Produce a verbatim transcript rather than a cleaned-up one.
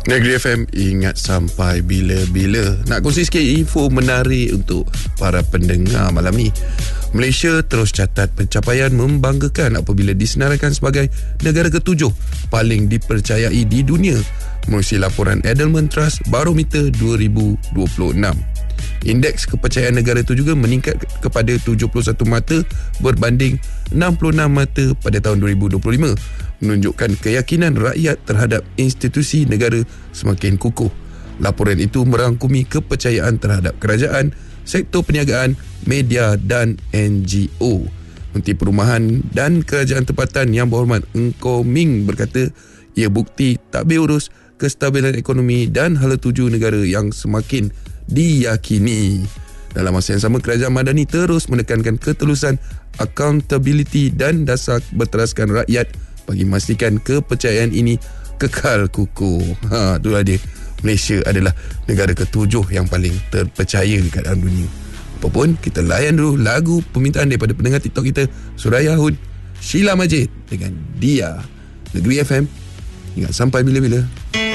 Negeri F M, ingat sampai bila-bila. Nak kongsi sikit info menarik untuk para pendengar malam ni. Malaysia terus catat pencapaian membanggakan apabila disenaraikan sebagai negara ketujuh paling dipercayai di dunia menerusi laporan Edelman Trust Barometer dua ribu dua puluh enam. Indeks kepercayaan negara itu juga meningkat kepada tujuh puluh satu mata berbanding enam puluh enam mata pada tahun dua ribu dua puluh lima, menunjukkan keyakinan rakyat terhadap institusi negara semakin kukuh. Laporan itu merangkumi kepercayaan terhadap kerajaan, sektor perniagaan, media dan N G O. Menteri Perumahan dan Kerajaan Tempatan Yang Berhormat Engkau Ming berkata, ia bukti takbir urus kestabilan ekonomi dan hala tuju negara yang semakin diyakini. Dalam masa yang sama, Kerajaan Madani terus menekankan ketelusan, accountability dan dasar berteraskan rakyat bagi memastikan kepercayaan ini kekal kukuh. Ha, itulah dia. Malaysia adalah negara ketujuh yang paling terpercaya kat dalam dunia. Apapun, kita layan dulu lagu permintaan daripada pendengar TikTok kita, Suraya Hun, Sheila Majid dengan Dia. Negeri F M, ingat sampai bila-bila.